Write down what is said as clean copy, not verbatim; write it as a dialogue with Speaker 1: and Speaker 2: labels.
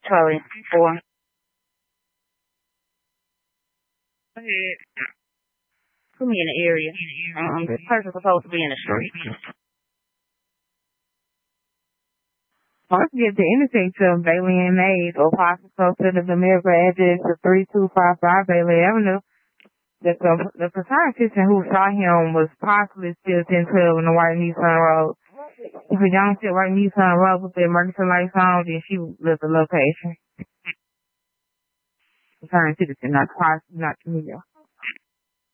Speaker 1: patrolling for. Go ahead. Put me in the area. This person's supposed to be in the street.
Speaker 2: Once you get to anything to Bailey and Mays or possibly closer to the Miracle address of 3255 Bailey Avenue, the concerned citizen who shot him was possibly still 1012 in the white Nissan Road. If a young still white Nissan Road with the emergency lights on, then she left the location. Concerned citizen, not Camille.